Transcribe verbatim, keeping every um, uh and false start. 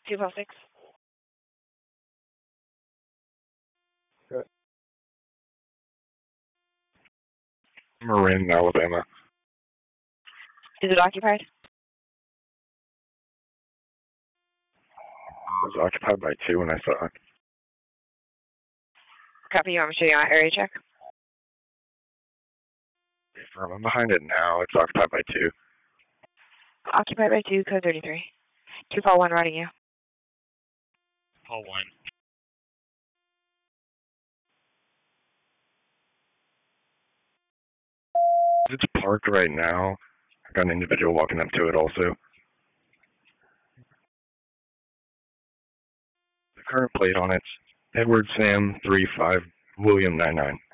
two five six. Okay. Marin, Alabama. Is it occupied? It was occupied by two when I saw it. Copy, you want me to show you my area check? Confirm, I'm behind it now. It's occupied by two. Occupied by two, code thirty-three. two four one routing you. Paul one. It's parked right now. I got an individual walking up to it also. The current plate on it's Edward Sam three five William nine nine.